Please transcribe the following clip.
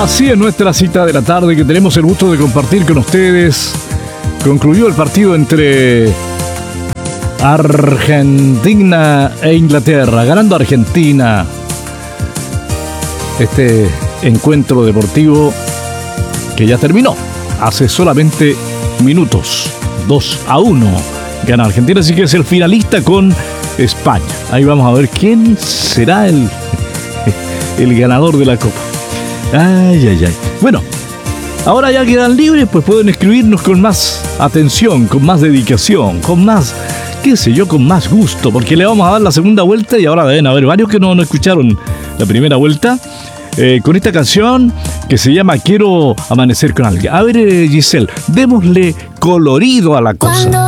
Así es nuestra cita de la tarde que tenemos el gusto de compartir con ustedes. Concluyó el partido entre Argentina e Inglaterra, ganando Argentina. Este encuentro deportivo que ya terminó hace solamente minutos. 2-1 gana Argentina, así que es el finalista con España. Ahí vamos a ver quién será el ganador de la Copa. Ay. Bueno, ahora ya quedan libres, pues pueden escribirnos con más atención, con más dedicación, con más, qué sé yo, con más gusto, porque le vamos a dar la segunda vuelta y ahora deben haber varios que no escucharon la primera vuelta, con esta canción que se llama Quiero amanecer con alguien. A ver, Giselle, démosle colorido a la cosa.